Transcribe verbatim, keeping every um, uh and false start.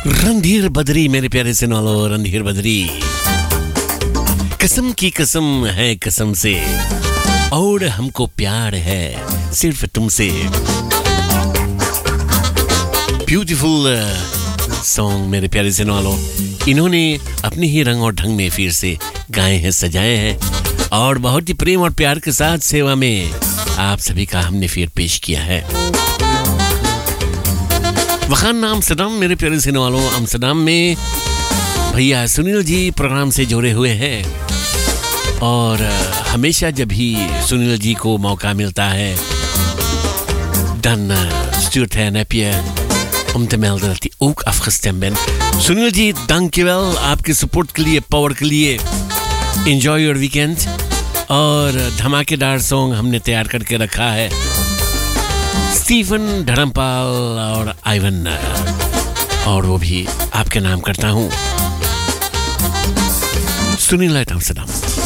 रणधीर बद्री मेरे प्यारे से नालो रणधीर बद्री कसम की कसम है कसम से और हमको प्यार है सिर्फ तुमसे ब्यूटीफुल सॉन्ग मेरे प्यारे से नालो इन्होंने अपने ही रंग और ढंग में फिर से गाए हैं सजाए हैं और बहुत ही प्रेम और प्यार के साथ सेवा में आप सभी का हमने फिर पेश किया है वखान अम्स्टरडम मेरे प्यारे सुनने वालों अम्स्टरडम में भैया सुनील जी प्रोग्राम से जुड़े हुए हैं और हमेशा जब भी सुनील जी को मौका मिलता है dan stuurt hij een appje om te melden dat hij ook afgestemd bent. Sunil ji, dankjewel आपके सपोर्ट के लिए पावर के लिए एंजॉय योर वीकेंड और धमाकेदार सॉन्ग हमने तैयार करके रखा है स्टीफन धर्मपाल और आइवन और वो भी आपके नाम करता हूँ सुनील एट अम्स्टरडम